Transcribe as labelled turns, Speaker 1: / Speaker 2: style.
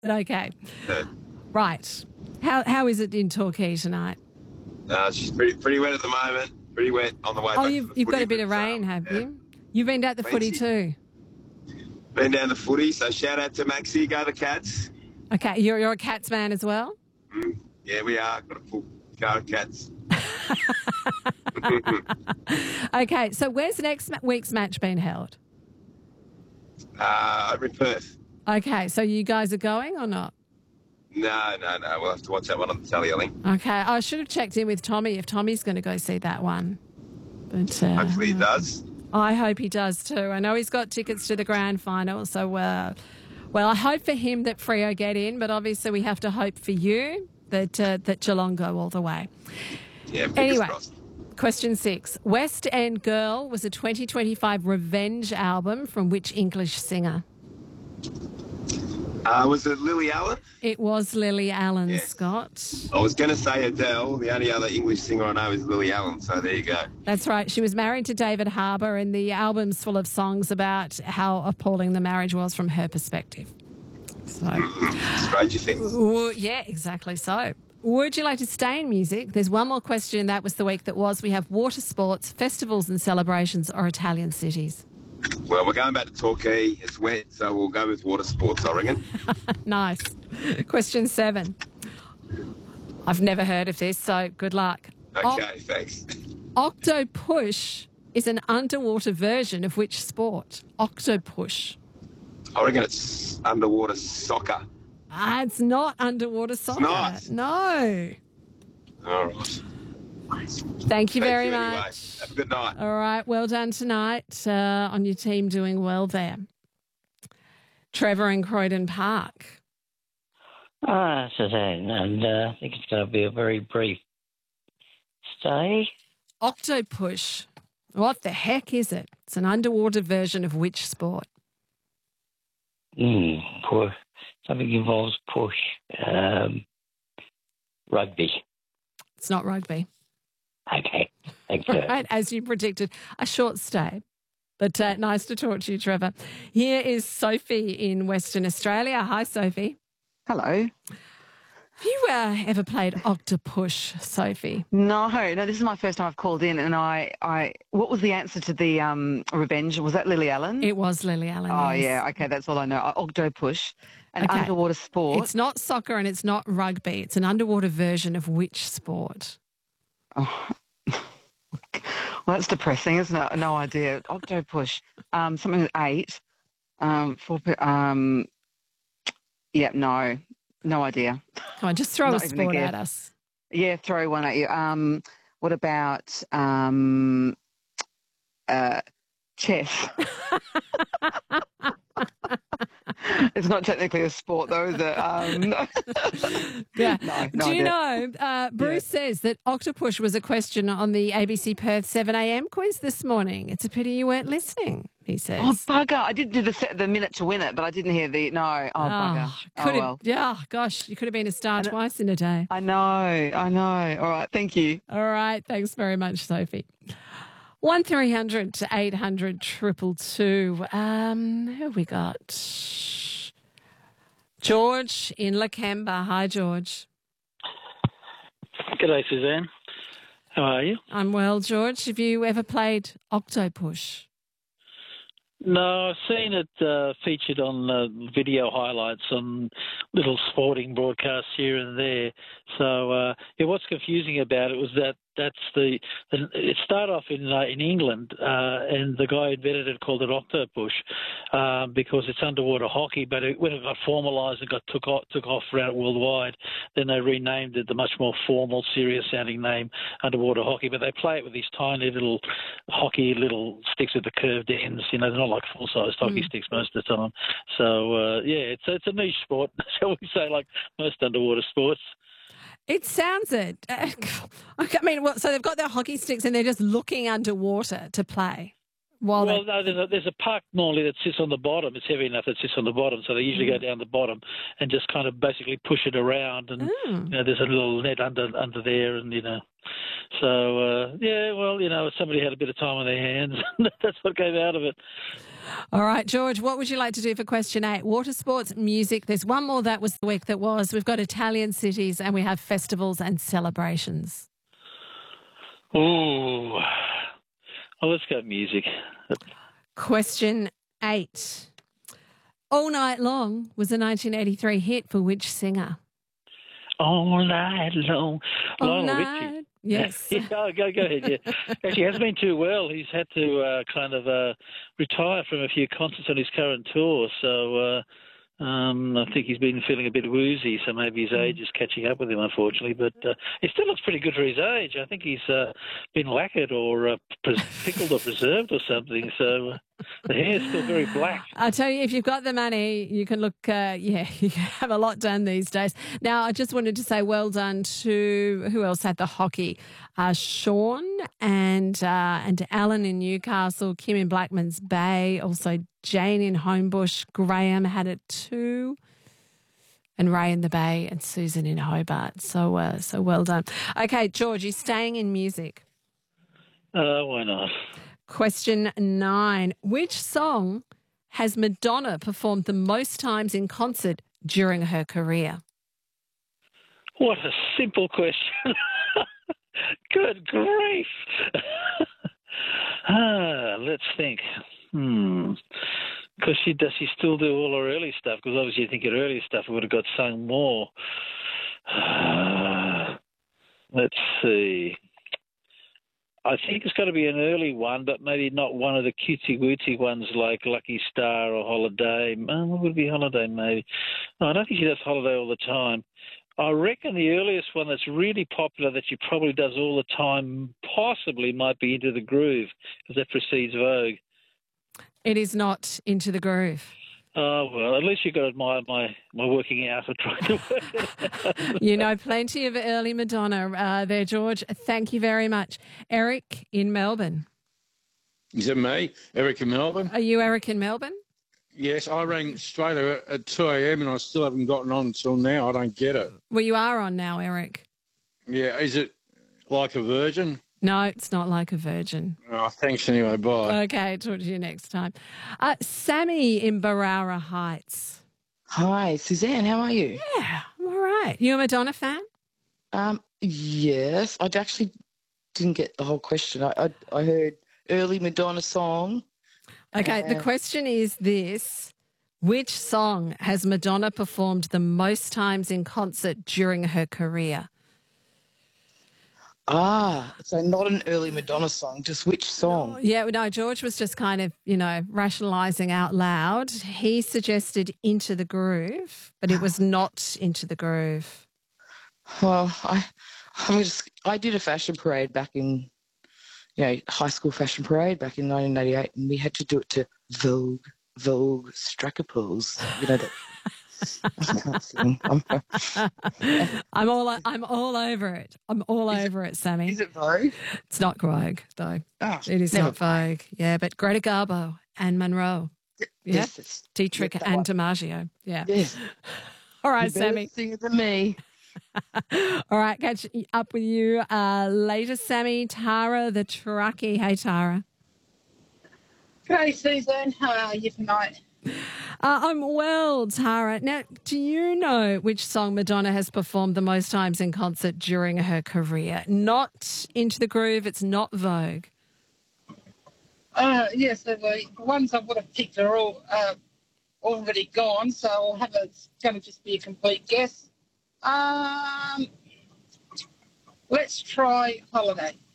Speaker 1: Okay.
Speaker 2: Uh,
Speaker 1: Right. How is it in Torquay tonight?
Speaker 2: it's just pretty wet at the moment. Pretty wet on the way
Speaker 1: Oh,
Speaker 2: back
Speaker 1: you've
Speaker 2: from the
Speaker 1: you've got
Speaker 2: footy,
Speaker 1: a bit of
Speaker 2: but,
Speaker 1: rain, have
Speaker 2: yeah,
Speaker 1: you? You've been at the footy
Speaker 2: plenty.
Speaker 1: too.
Speaker 2: Been down the footy, so shout out to Maxie, go the Cats.
Speaker 1: Okay, you're a Cats man as well?
Speaker 2: Yeah, we are. Got a full car of Cats.
Speaker 1: Okay, so where's next week's match being held?
Speaker 2: Over in Perth.
Speaker 1: Okay, so you guys are going or not?
Speaker 2: No. We'll have to watch that one on the telly, I think.
Speaker 1: Okay, I should have checked in with Tommy if Tommy's going to go see that one. But
Speaker 2: Hopefully he does.
Speaker 1: I hope he does too. I know he's got tickets to the grand final, so well, I hope for him that Freo get in, but obviously we have to hope for you that Geelong go all the way.
Speaker 2: Yeah, fingers
Speaker 1: Anyway,
Speaker 2: crossed.
Speaker 1: question 6. West End Girl was a 2025 revenge album from which English singer?
Speaker 2: Was it Lily Allen?
Speaker 1: It was Lily Allen,
Speaker 2: Yes.
Speaker 1: Scott.
Speaker 2: I was going to say Adele. The only other English singer I know is Lily Allen, so there you go.
Speaker 1: That's right. She was married to David Harbour, and the album's full of songs about how appalling the marriage was from her perspective. So,
Speaker 2: Stranger Things.
Speaker 1: yeah, exactly so. Would you like to stay in music? There's one more question. That was the week that was. We have water sports, festivals and celebrations, or Italian cities.
Speaker 2: Well, we're going back to Torquay. It's wet, so we'll go with water sports, I reckon.
Speaker 1: Nice. Question 7. I've never heard of this, so good luck.
Speaker 2: Okay, thanks.
Speaker 1: Octopush is an underwater version of which sport? Octopush.
Speaker 2: I reckon it's underwater soccer.
Speaker 1: It's not underwater soccer.
Speaker 2: not?
Speaker 1: No.
Speaker 2: All right.
Speaker 1: Thank you very
Speaker 2: anyway.
Speaker 1: much.
Speaker 2: Have a good night.
Speaker 1: All right, well done tonight on your team doing well there. Trevor in Croydon Park.
Speaker 3: Suzanne, and I think it's going to be a very brief stay.
Speaker 1: Octopush. What the heck is it? It's an underwater version of which sport?
Speaker 3: Something involves push. Rugby.
Speaker 1: It's not rugby.
Speaker 3: Okay, thanks.
Speaker 1: All right, as you predicted, a short stay. But nice to talk to you, Trevor. Here is Sophie in Western Australia. Hi, Sophie.
Speaker 4: Hello.
Speaker 1: Have you ever played Octopush, Sophie?
Speaker 4: No, this is my first time I've called in, and I what was the answer to the revenge? Was that Lily Allen?
Speaker 1: It was Lily Allen.
Speaker 4: Oh,
Speaker 1: yes.
Speaker 4: yeah, okay, that's all I know. Octopush, an
Speaker 1: Okay.
Speaker 4: underwater sport.
Speaker 1: It's not soccer and it's not rugby. It's an underwater version of which sport?
Speaker 4: Oh. Well, that's depressing, isn't it? No idea. Octopush, something with 8. Yeah, no idea.
Speaker 1: Come on, just throw a
Speaker 4: Not even a
Speaker 1: sport
Speaker 4: guess.
Speaker 1: at us.
Speaker 4: Yeah, throw one at you. What about chess? It's not technically a sport, though, is it?
Speaker 1: Yeah.
Speaker 4: No
Speaker 1: Do you
Speaker 4: idea.
Speaker 1: know, Bruce says that Octopush was a question on the ABC Perth 7 a.m. quiz this morning. It's a pity you weren't listening, he says.
Speaker 4: Oh, bugger. I did do the minute to win it, but I didn't hear the... No. Oh, bugger.
Speaker 1: Could have,
Speaker 4: well.
Speaker 1: Yeah, gosh, you could have been a star twice in a day.
Speaker 4: I know. All right, thank you.
Speaker 1: All right, thanks very much, Sophie. 1300 to 800 222. Who have we got? George in Lakemba. Hi, George.
Speaker 5: G'day, Suzanne. How are you?
Speaker 1: I'm well, George. Have you ever played Octopush?
Speaker 5: No, I've seen it featured on video highlights on little sporting broadcasts here and there. So, what's confusing about it was that it started off in England, and the guy who invented it called it Octopush because it's underwater hockey. But when it got formalised and took off around worldwide, then they renamed it the much more formal, serious-sounding name, underwater hockey. But they play it with these tiny little sticks with the curved ends. You know, they're not like full-sized hockey sticks most of the time. So it's a niche sport, shall we say, like most underwater sports.
Speaker 1: It sounds it. I mean, so they've got their hockey sticks and they're just looking underwater to play. No,
Speaker 5: there's a puck normally that sits on the bottom. It's heavy enough that sits on the bottom, so they usually go down the bottom and just kind of basically push it around. And there's a little net under there, and So somebody had a bit of time on their hands. That's what came out of it.
Speaker 1: All right, George, what would you like to do for question 8? Water sports, music. There's one more that was the week that was. We've got Italian cities and we have festivals and celebrations.
Speaker 5: Ooh. Oh, let's go music.
Speaker 1: Question 8. All Night Long was a 1983 hit for which singer?
Speaker 5: All night long.
Speaker 1: All
Speaker 5: Lionel
Speaker 1: night.
Speaker 5: Richie.
Speaker 1: Yes.
Speaker 5: Yeah, go ahead, yeah. Actually, he hasn't been too well. He's had to retire from a few concerts on his current tour, so I think he's been feeling a bit woozy, so maybe his age is catching up with him, unfortunately. But he still looks pretty good for his age. I think he's been lacquered or pickled or preserved or something, so the hair's still very black.
Speaker 1: I tell you, if you've got the money, you can look, you can have a lot done these days. Now, I just wanted to say well done to, who else had the hockey? Sean and Alan in Newcastle, Kim in Blackman's Bay, also Jane in Homebush, Graham had it too, and Ray in the Bay and Susan in Hobart. So well done. Okay, George, you're staying in music.
Speaker 5: Why not?
Speaker 1: Question 9. Which song has Madonna performed the most times in concert during her career?
Speaker 5: What a simple question. Good grief. Let's think. Because does she still do all her early stuff? Because obviously you think her early stuff would have got sung more. Let's see. I think it's got to be an early one, but maybe not one of the cutesy-wootsy ones like Lucky Star or Holiday. What would be Holiday, maybe? No, I don't think she does Holiday all the time. I reckon the earliest one that's really popular that she probably does all the time possibly might be Into the Groove, because that precedes Vogue.
Speaker 1: It is not Into the Groove.
Speaker 5: Oh, well, at least you got to admire my working out of trying to work it out.
Speaker 1: You know, plenty of early Madonna there, George. Thank you very much. Eric in Melbourne.
Speaker 6: Is it me, Eric in Melbourne?
Speaker 1: Are you Eric in Melbourne?
Speaker 6: Yes, I rang straight at 2 a.m. and I still haven't gotten on until now. I don't get it.
Speaker 1: Well, you are on now, Eric.
Speaker 6: Yeah, is it like a virgin?
Speaker 1: No, it's not like a virgin.
Speaker 6: Oh, thanks anyway. Bye.
Speaker 1: Okay, talk to you next time. Sammy in Barara Heights.
Speaker 7: Hi, Suzanne. How are you?
Speaker 1: Yeah, I'm all right. You a Madonna fan?
Speaker 7: Yes. I actually didn't get the whole question. I heard early Madonna song.
Speaker 1: Okay, the question is this. Which song has Madonna performed the most times in concert during her career?
Speaker 7: So not an early Madonna song, just which song?
Speaker 1: Yeah, no, George was just kind of, rationalising out loud. He suggested Into the Groove, but it was not Into the Groove.
Speaker 7: Well, I did a fashion parade back in, high school fashion parade back in 1988, and we had to do it to Vogue Strackerpools. That. I can't sing.
Speaker 1: I'm all over it. I'm all over it, Sammy.
Speaker 7: Is it Vogue?
Speaker 1: It's not Vogue, though.
Speaker 7: Oh,
Speaker 1: it is not Vogue. Yeah, but Greta Garbo and Monroe. Yeah,
Speaker 7: yes,
Speaker 1: Dietrich and DiMaggio. Yeah.
Speaker 7: Yes.
Speaker 1: All right,
Speaker 7: You better
Speaker 1: Sammy.
Speaker 7: sing it than me.
Speaker 1: All right, catch up with you later, Sammy. Tara, the truckie. Hey, Tara.
Speaker 8: Hey, Susan. How are you tonight?
Speaker 1: I'm well, Tara. Now, do you know which song Madonna has performed the most times in concert during her career? Not Into the Groove. It's not Vogue.
Speaker 8: Yes, the ones I would have picked are all already gone, so it's going to just be a complete guess. Let's try Holiday.